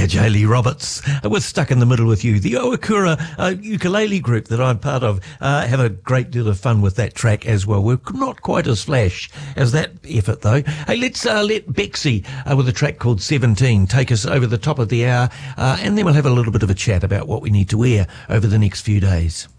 J. Lee Roberts with Stuck in the Middle with You. The Owakura ukulele group that I'm part of have a great deal of fun with that track as well. We're not quite as flash as that effort though. Hey, let's let Bexy with a track called 17 take us over the top of the hour, and then we'll have a little bit of a chat about what we need to wear over the next few days.